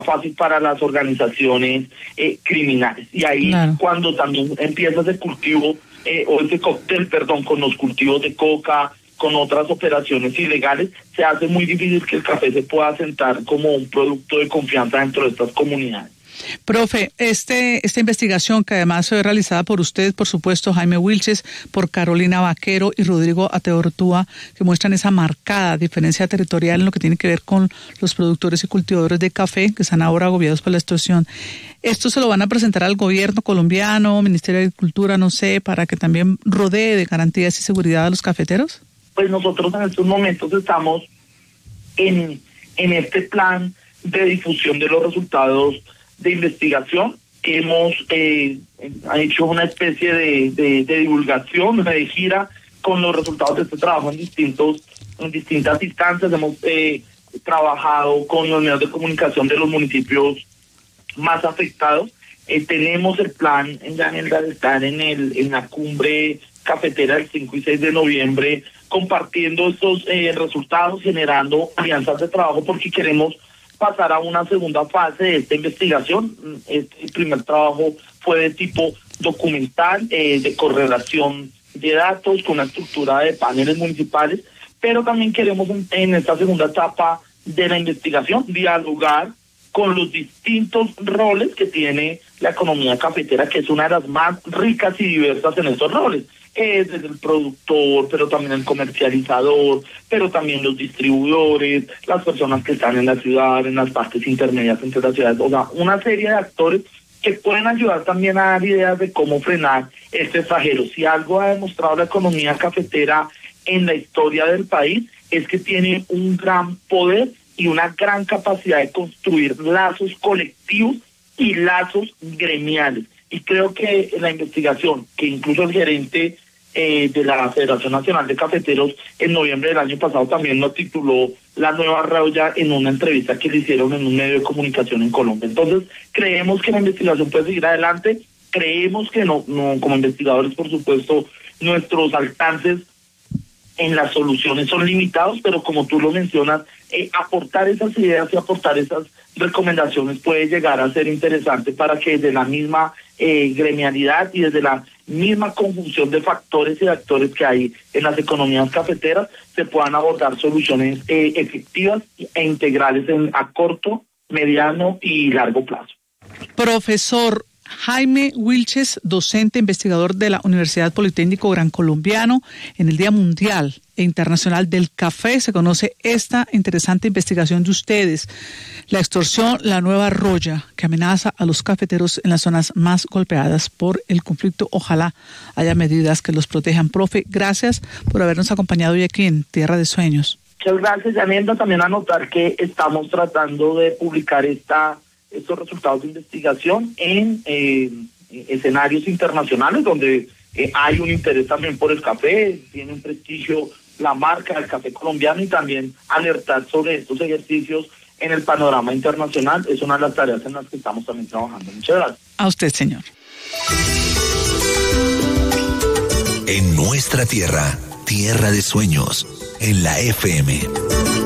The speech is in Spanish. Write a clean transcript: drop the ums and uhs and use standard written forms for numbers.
fácil para las organizaciones criminales. Y ahí cuando también empieza ese cultivo, o ese cóctel, con los cultivos de coca, con otras operaciones ilegales, se hace muy difícil que el café se pueda asentar como un producto de confianza dentro de estas comunidades. Profe, esta investigación que además fue realizada por usted, por supuesto, Jaime Wilches, por Carolina Vaquero y Rodrigo Ateortúa, que muestran esa marcada diferencia territorial en lo que tiene que ver con los productores y cultivadores de café, que están ahora agobiados por la extorsión. ¿Esto se lo van a presentar al gobierno colombiano, Ministerio de Agricultura, no sé, para que también rodee de garantías y seguridad a los cafeteros? Pues nosotros en estos momentos estamos en este plan de difusión de los resultados de investigación. Hemos hecho una especie de divulgación, de gira con los resultados de este trabajo en distintas instancias. Hemos trabajado con los medios de comunicación de los municipios más afectados. Tenemos el plan de estar en la cumbre cafetera del 5 y 6 de noviembre compartiendo estos resultados, generando alianzas de trabajo, porque queremos pasar a una segunda fase de esta investigación. Este primer trabajo fue de tipo documental, de correlación de datos con una estructura de paneles municipales, pero también queremos en esta segunda etapa de la investigación dialogar con los distintos roles que tiene la economía cafetera, que es una de las más ricas y diversas en estos roles. Desde el productor, pero también el comercializador, pero también los distribuidores, las personas que están en la ciudad, en las partes intermedias entre las ciudades, o sea, una serie de actores que pueden ayudar también a dar ideas de cómo frenar este flagelo. Si algo ha demostrado la economía cafetera en la historia del país, es que tiene un gran poder y una gran capacidad de construir lazos colectivos y lazos gremiales. Y creo que la investigación, que incluso el gerente de la Federación Nacional de Cafeteros en noviembre del año pasado también lo tituló La Nueva Roya en una entrevista que le hicieron en un medio de comunicación en Colombia. Entonces, creemos que la investigación puede seguir adelante, creemos que no como investigadores, por supuesto, nuestros alcances en las soluciones son limitados, pero como tú lo mencionas, aportar esas ideas y aportar esas recomendaciones puede llegar a ser interesante para que desde la misma gremialidad y desde la misma conjunción de factores y de actores que hay en las economías cafeteras se puedan abordar soluciones efectivas e integrales a corto, mediano y largo plazo. Profesor Jaime Wilches, docente investigador de la Universidad Politécnico Gran Colombiano, en el Día Mundial e Internacional del Café se conoce esta interesante investigación de ustedes, la extorsión, la nueva roya que amenaza a los cafeteros en las zonas más golpeadas por el conflicto. Ojalá haya medidas que los protejan. Profe, gracias por habernos acompañado hoy aquí en Tierra de Sueños. Muchas gracias, Yanenda. También anotar que estamos tratando de publicar estos resultados de investigación en escenarios internacionales donde hay un interés también por el café, tiene un prestigio la marca del café colombiano, y también alertar sobre estos ejercicios en el panorama internacional. Es una de las tareas en las que estamos también trabajando. Muchas gracias. A usted, señor. En nuestra tierra, Tierra de Sueños, en la FM.